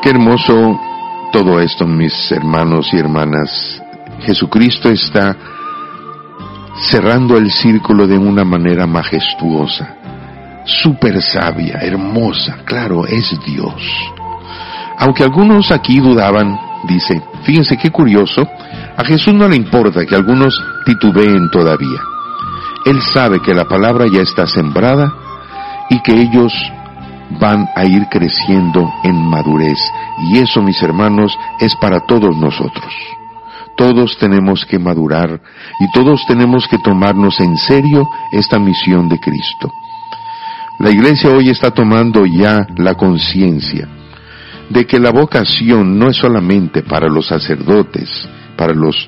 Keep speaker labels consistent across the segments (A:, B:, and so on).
A: Qué hermoso todo esto, mis hermanos y hermanas. Jesucristo está cerrando el círculo de una manera majestuosa, súper sabia, hermosa. Claro, es Dios. Aunque algunos aquí dudaban, dice, fíjense qué curioso, a Jesús no le importa que algunos titubeen todavía. Él sabe que la palabra ya está sembrada y que ellos van a ir creciendo en madurez. Y eso, mis hermanos, es para todos nosotros. Todos tenemos que madurar y todos tenemos que tomarnos en serio esta misión de Cristo. La iglesia hoy está tomando ya la conciencia de que la vocación no es solamente para los sacerdotes, para los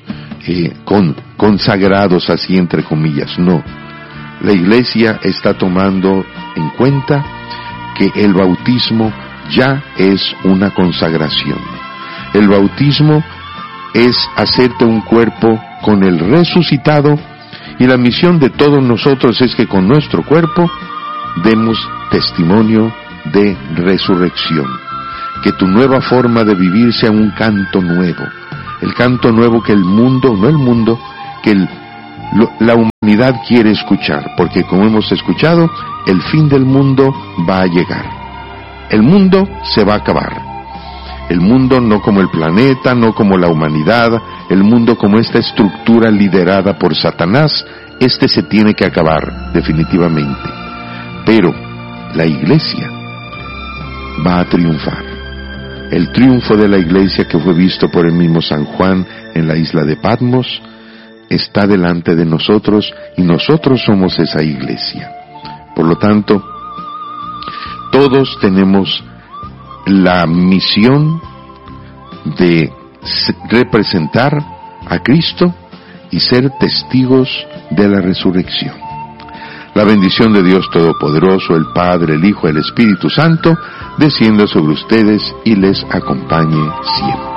A: consagrados así entre comillas, no. La iglesia está tomando en cuenta que el bautismo ya es una consagración. El bautismo es hacerte un cuerpo con el resucitado, y la misión de todos nosotros es que con nuestro cuerpo demos testimonio de resurrección. Que tu nueva forma de vivir sea un canto nuevo. El canto nuevo que el mundo, no el mundo, que la humanidad quiere escuchar, porque como hemos escuchado, el fin del mundo va a llegar. El mundo se va a acabar. El mundo no como el planeta, no como la humanidad, el mundo como esta estructura liderada por Satanás, se tiene que acabar definitivamente. Pero la iglesia va a triunfar. El triunfo de la iglesia, que fue visto por el mismo San Juan en la isla de Patmos, está delante de nosotros y nosotros somos esa iglesia. Por lo tanto, todos tenemos la misión de representar a Cristo y ser testigos de la resurrección. La bendición de Dios Todopoderoso, el Padre, el Hijo, el Espíritu Santo, descienda sobre ustedes y les acompañe siempre.